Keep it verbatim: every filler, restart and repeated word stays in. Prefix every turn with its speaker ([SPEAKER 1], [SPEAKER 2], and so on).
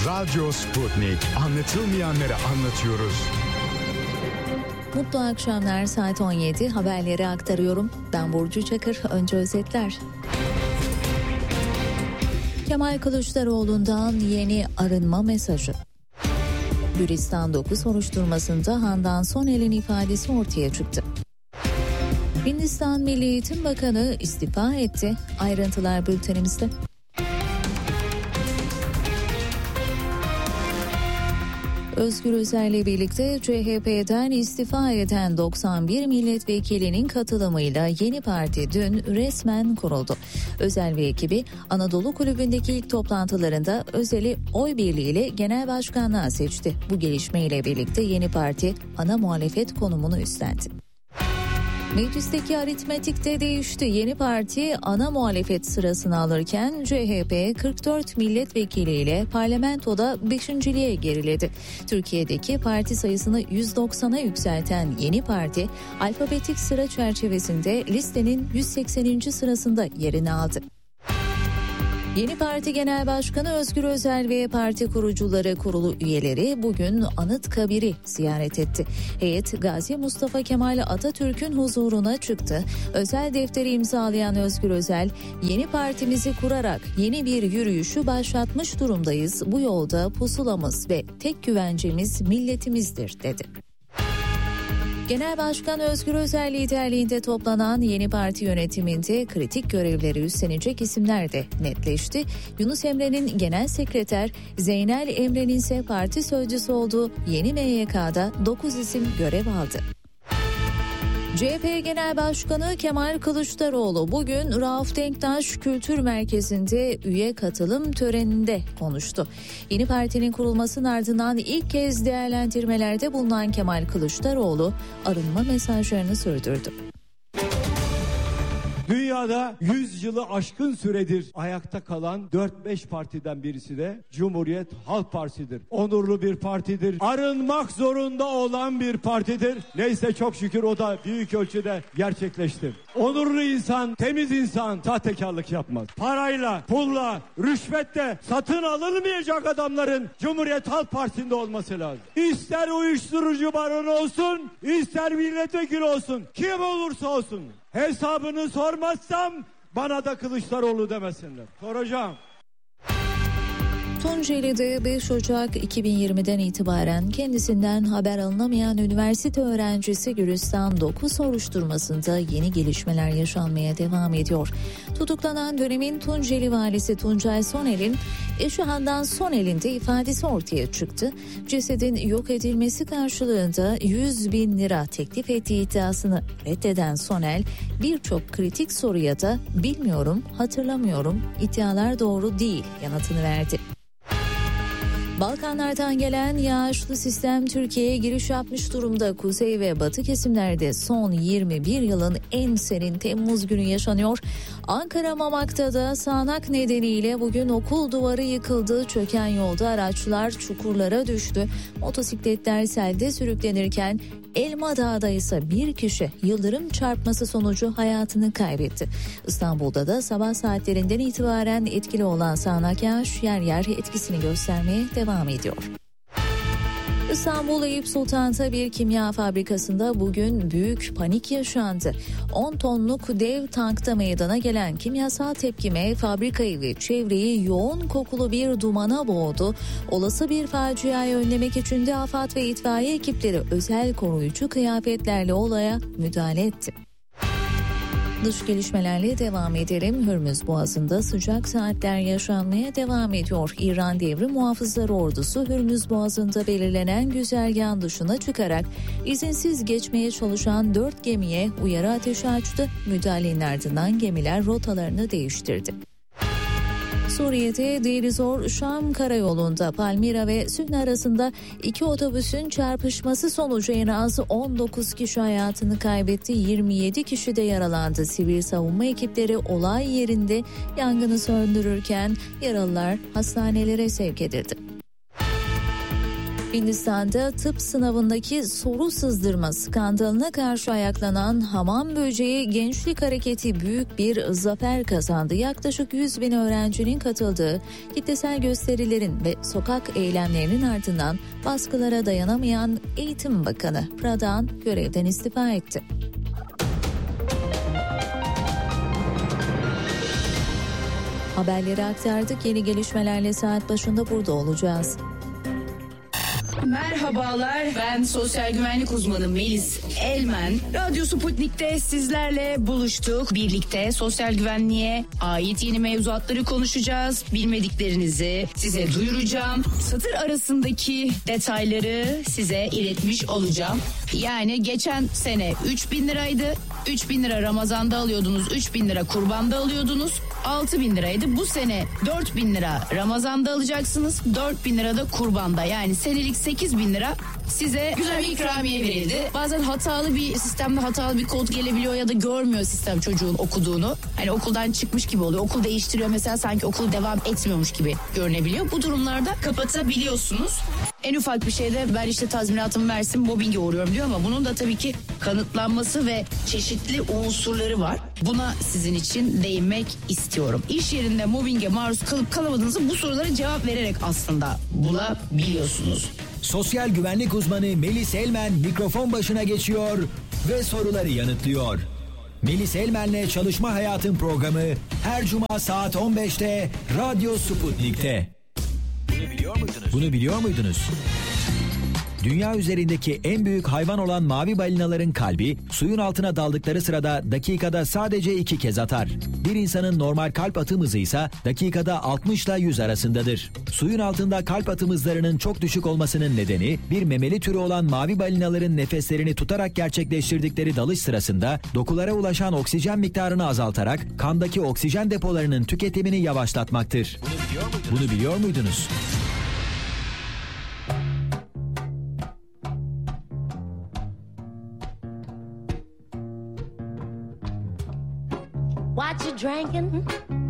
[SPEAKER 1] Radyo Sputnik. Anlatılmayanları anlatıyoruz.
[SPEAKER 2] Mutlu akşamlar, saat on yedi, haberleri aktarıyorum. Ben Burcu Çakır. Önce özetler. Kemal Kılıçdaroğlu'ndan yeni arınma mesajı. Gülistan dokuz soruşturmasında Handan Sonel'in ifadesi ortaya çıktı. Hindistan Milli Eğitim Bakanı istifa etti. Ayrıntılar bültenimizde. Özgür Özel'le birlikte C H P'den istifa eden doksan bir milletvekilinin katılımıyla yeni parti dün resmen kuruldu. Özel ve ekibi Anadolu Kulübü'ndeki ilk toplantılarında Özel'i oy birliğiyle genel başkanlığa seçti. Bu gelişmeyle birlikte yeni parti ana muhalefet konumunu üstlendi. Meclisteki aritmetik de değişti. Yeni parti ana muhalefet sırasını alırken C H P kırk dört milletvekiliyle parlamentoda beşinciliğe geriledi. Türkiye'deki parti sayısını yüz doksana yükselten yeni parti alfabetik sıra çerçevesinde listenin yüz sekseninci sırasında yerini aldı. Yeni Parti Genel Başkanı Özgür Özel ve parti kurucuları kurulu üyeleri bugün Anıtkabir'i ziyaret etti. Heyet Gazi Mustafa Kemal Atatürk'ün huzuruna çıktı. Özel defteri imzalayan Özgür Özel, yeni partimizi kurarak yeni bir yürüyüşü başlatmış durumdayız. Bu yolda pusulamız ve tek güvencemiz milletimizdir dedi. Genel Başkan Özgür Özel liderliğinde toplanan yeni parti yönetiminde kritik görevleri üstlenecek isimler de netleşti. Yunus Emre'nin genel sekreter, Zeynel Emre'nin ise parti sözcüsü olduğu yeni M Y K'da dokuz isim görev aldı. C H P Genel Başkanı Kemal Kılıçdaroğlu bugün Rauf Denktaş Kültür Merkezi'nde üye katılım töreninde konuştu. Yeni partinin kurulmasının ardından ilk kez değerlendirmelerde bulunan Kemal Kılıçdaroğlu arınma mesajlarını sürdürdü.
[SPEAKER 3] Dünyada yüz yılı aşkın süredir ayakta kalan dört beş partiden birisi de Cumhuriyet Halk Partisi'dir. Onurlu bir partidir. Arınmak zorunda olan bir partidir. Neyse çok şükür o da büyük ölçüde gerçekleşti. Onurlu insan, temiz insan sahtekarlık yapmaz. Parayla, pulla, rüşvetle satın alınmayacak adamların Cumhuriyet Halk Partisi'nde olması lazım. İster uyuşturucu baronu olsun, ister milletvekili olsun, kim olursa olsun. Hesabını sormazsam bana da Kılıçdaroğlu demesinler. Soracağım.
[SPEAKER 2] Tunceli'de beş Ocak iki bin yirmiden itibaren kendisinden haber alınamayan üniversite öğrencisi Gülistan dokuz soruşturmasında yeni gelişmeler yaşanmaya devam ediyor. Tutuklanan dönemin Tunceli valisi Tuncay Sonel'in eşi Handan Sonel'in de ifadesi ortaya çıktı. Cesedin yok edilmesi karşılığında yüz bin lira teklif ettiği iddiasını reddeden Sonel birçok kritik soruya da bilmiyorum, hatırlamıyorum, iddialar doğru değil yanıtını verdi. Balkanlardan gelen yağışlı sistem Türkiye'ye giriş yapmış durumda. Kuzey ve batı kesimlerde son yirmi bir yılın en serin Temmuz günü yaşanıyor. Ankara Mamak'ta da sağanak nedeniyle bugün okul duvarı yıkıldı. Çöken yolda araçlar çukurlara düştü. Motosikletler selde sürüklenirken Elmadağ'da ise bir kişi yıldırım çarpması sonucu hayatını kaybetti. İstanbul'da da sabah saatlerinden itibaren etkili olan sağanak yağış yer yer etkisini göstermeye devam ediyor. İstanbul Eyüp Sultan'da bir kimya fabrikasında bugün büyük panik yaşandı. on tonluk dev tankta meydana gelen kimyasal tepkime fabrikayı ve çevreyi yoğun kokulu bir dumana boğdu. Olası bir faciayı önlemek için de AFAD ve itfaiye ekipleri özel koruyucu kıyafetlerle olaya müdahale etti. Dış gelişmelerle devam edelim. Hürmüz Boğazı'nda sıcak saatler yaşanmaya devam ediyor. İran Devrim Muhafızları Ordusu Hürmüz Boğazı'nda belirlenen güzergahın dışına çıkarak izinsiz geçmeye çalışan dört gemiye uyarı ateşi açtı. Müdahalenin ardından gemiler rotalarını değiştirdi. Suriye'de Deir-i-Zor Şam karayolunda Palmira ve Sünne arasında iki otobüsün çarpışması sonucu en az on dokuz kişi hayatını kaybetti, yirmi yedi kişi de yaralandı. Sivil savunma ekipleri olay yerinde yangını söndürürken yaralılar hastanelere sevk edildi. Hindistan'da tıp sınavındaki soru sızdırma skandalına karşı ayaklanan hamam böceği gençlik hareketi büyük bir zafer kazandı. Yaklaşık yüz bin öğrencinin katıldığı kitlesel gösterilerin ve sokak eylemlerinin ardından baskılara dayanamayan Eğitim Bakanı Pradhan görevden istifa etti. Haberleri aktardık. Yeni gelişmelerle saat başında burada olacağız.
[SPEAKER 4] Merhabalar, ben sosyal güvenlik uzmanı Melis Elmen. Radyo Sputnik'te sizlerle buluştuk. Birlikte sosyal güvenliğe ait yeni mevzuatları konuşacağız. Bilmediklerinizi size duyuracağım. Satır arasındaki detayları size iletmiş olacağım. Yani geçen sene üç bin liraydı. üç bin lira Ramazan'da alıyordunuz, üç bin lira kurbanda alıyordunuz. altı bin liraydı. Bu sene dört bin lira Ramazan'da alacaksınız, dört bin lira da kurbanda. Yani senelik sekiz bin lira size güzel bir ikramiye verildi. Bazen hatalı bir sistemde hatalı bir kod gelebiliyor ya da görmüyor sistem çocuğun okuduğunu. Hani okuldan çıkmış gibi oluyor. Okul değiştiriyor mesela, sanki okul devam etmiyormuş gibi görünebiliyor. Bu durumlarda kapatabiliyorsunuz. En ufak bir şeyde ben işte tazminatımı versin mobbinge uğruyorum diyor ama bunun da tabii ki kanıtlanması ve çeşitli unsurları var. Buna sizin için değinmek istiyorum. İş yerinde mobbinge maruz kalıp kalamadığınızı bu sorulara cevap vererek aslında bulabiliyorsunuz.
[SPEAKER 5] Sosyal güvenlik uzmanı Melis Elmen mikrofon başına geçiyor ve soruları yanıtlıyor. Melis Elmen'le Çalışma Hayatım programı her cuma saat on beşte Radyo Sputnik'te. Bunu biliyor muydunuz? Bunu biliyor muydunuz? Dünya üzerindeki en büyük hayvan olan mavi balinaların kalbi suyun altına daldıkları sırada dakikada sadece iki kez atar. Bir insanın normal kalp atım hızı ise dakikada altmış ile yüz arasındadır. Suyun altında kalp atım hızlarının çok düşük olmasının nedeni bir memeli türü olan mavi balinaların nefeslerini tutarak gerçekleştirdikleri dalış sırasında dokulara ulaşan oksijen miktarını azaltarak kandaki oksijen depolarının tüketimini yavaşlatmaktır. Bunu biliyor muydunuz? Bunu biliyor muydunuz?
[SPEAKER 6] What you drinking?